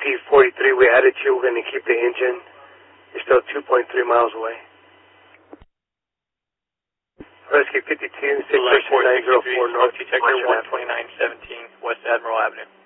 P43, we added you. We're going to keep the engine. You're still 2.3 miles away. Rescue 52, 6 904 North. Detector 12917, West Admiral Avenue.